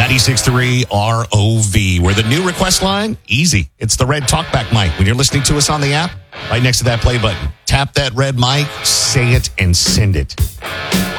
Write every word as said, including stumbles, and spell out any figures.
ninety-six point three R O V. Where the new request line, easy. It's the red talkback mic. When you're listening to us on the app, right next to that play button, tap that red mic, say it, and send it.